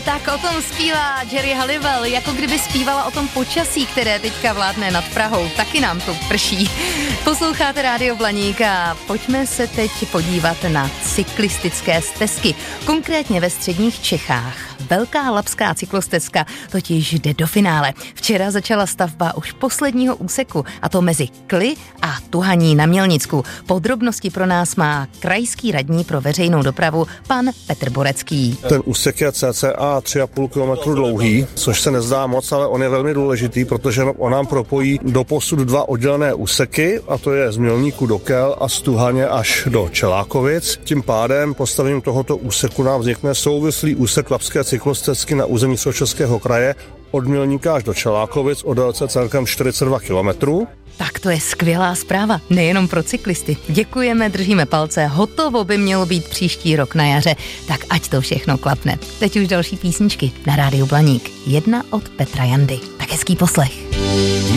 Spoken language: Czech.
tak o tom zpívá Geri Halliwell, jako kdyby zpívala o tom počasí, které teďka vládne nad Prahou. Taky nám to prší. Posloucháte Rádio Blaník a pojďme se teď podívat na cyklistické stezky, konkrétně ve středních Čechách. Velká labská cyklostezka totiž jde do finále. Včera začala stavba už posledního úseku, a to mezi Kly a Tuhaní na Mělnicku. Podrobnosti pro nás má krajský radní pro veřejnou dopravu pan Petr Borecký. Ten úsek je cca 3,5 km dlouhý, což se nezdá moc, ale on je velmi důležitý, protože on nám propojí doposud 2 oddělené úseky, a to je z Mělníku do Kel a z Tuhaně až do Čelákovic. Tím pádem postavením tohoto úseku nám vznikne souvislý úsek labské cyklostezky na území Středočeského kraje od Mělníka až do Čelákovic o délce celkem 42 km. Tak to je skvělá zpráva, nejenom pro cyklisty. Děkujeme, držíme palce, hotovo by mělo být příští rok na jaře, tak ať to všechno klapne. Teď už další písničky na Rádiu Blaník. Jedna od Petra Jandy. Tak hezký poslech.